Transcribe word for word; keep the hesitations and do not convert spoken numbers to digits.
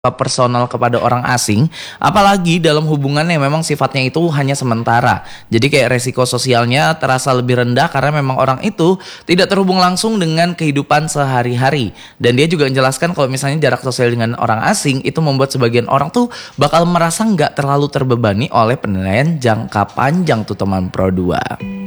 personal kepada orang asing, apalagi dalam hubungan yang memang sifatnya itu hanya sementara. Jadi kayak resiko sosialnya terasa lebih rendah karena memang orang itu tidak terhubung langsung dengan kehidupan sehari-hari. Dan dia juga menjelaskan kalau misalnya jarak sosial dengan orang asing itu membuat sebagian orang tuh bakal merasa nggak terlalu terbebani oleh penilaian jangka panjang tuh teman Pro dua.